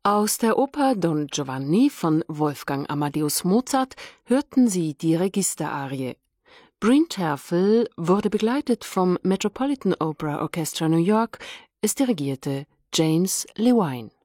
Aus der Oper Don Giovanni von Wolfgang Amadeus Mozart hörten Sie die Registerarie. Bryn Terfel wurde begleitet vom Metropolitan Opera Orchestra New York, es dirigierte James Levine.